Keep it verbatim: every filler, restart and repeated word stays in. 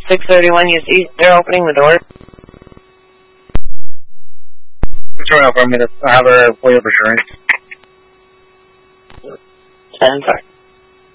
six thirty-one, you see they're opening the door. Turn out for me to have her pull up insurance. ten, sorry.